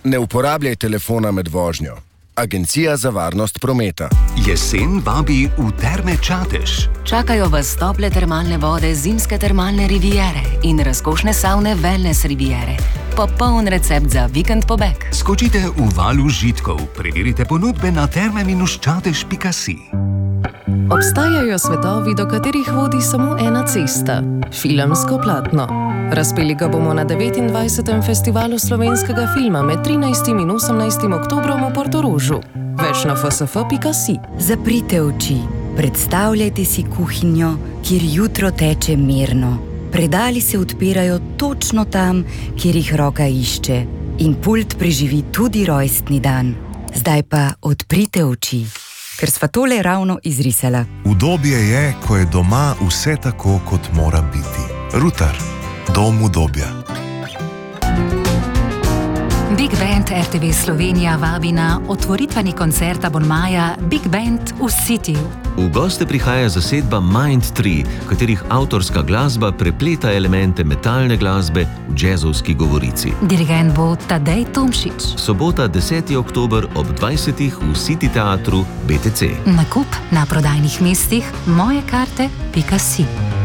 Ne uporabljaj telefona med vožnjo. Agencija za varnost prometa. Jesen vabi v Terme Čatež. Čakajo vas tople termalne vode zimske termalne riviere in razkošne savne wellness riviere. Popoln recept za vikend pobeg. Skočite v val užitkov, preverite ponudbe na terme-čatež.si. Obstajajo svetovi, do katerih vodi samo ena cesta – filmsko platno. Razpeli ga bomo na 29. festivalu slovenskega filma med 13. in 18. oktobrom v Portorožu. Več na fsf.si. Zaprite oči, predstavljajte si kuhinjo, kjer jutro teče mirno. Predali se odpirajo točno tam, kjer jih roka išče. In pult preživi tudi rojstni dan. Zdaj pa odprite oči, ker sva tole ravno izrisala. Udobje je, ko je doma vse tako, kot mora biti. Rutar. Dom udobja. Big Band RTV Slovenija vabi na otvoritveni koncert abonmaja Big Band v Cityju. V goste prihaja zasedba Mind 3, katerih avtorska glasba prepleta elemente metalne glasbe v džezovski govorici. Dirigent bo Tadej Tomšič. Sobota 10. oktober ob 20. v City teatru BTC. Nakup na prodajnih mestih mojekarte.si.